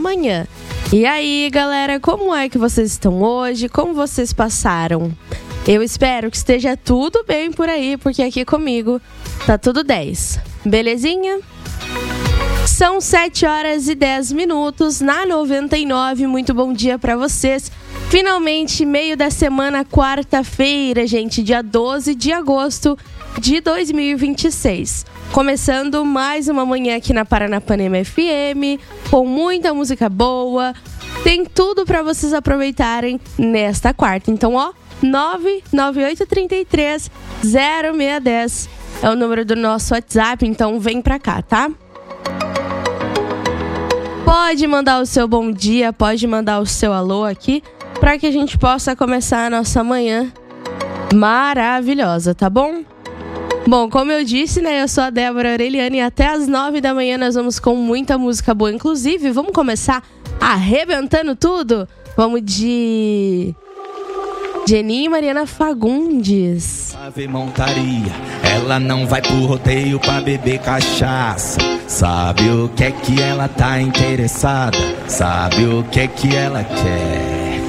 manhã. E aí, galera, como é que vocês estão hoje? Como vocês passaram? Eu espero que esteja tudo bem por aí, porque aqui comigo tá tudo 10. Belezinha? São 7h10 na 99. Muito bom dia pra vocês. Finalmente, meio da semana, quarta-feira, gente, dia 12 de agosto de 2026. Começando mais uma manhã aqui na Paranapanema FM, com muita música boa. Tem tudo pra vocês aproveitarem nesta quarta. Então, ó, 998330610 é o número do nosso WhatsApp, então vem pra cá, tá? Pode mandar o seu bom dia, pode mandar o seu alô aqui, para que a gente possa começar a nossa manhã maravilhosa, tá bom? Bom, como eu disse, né, eu sou a Débora Aureliane e até às 9 da manhã nós vamos com muita música boa. Inclusive, vamos começar arrebentando tudo? Vamos de Geninho e Mariana Fagundes. Ave Montaria, ela não vai pro rodeio pra beber cachaça. Sabe o que é que ela tá interessada? Sabe o que é que ela quer?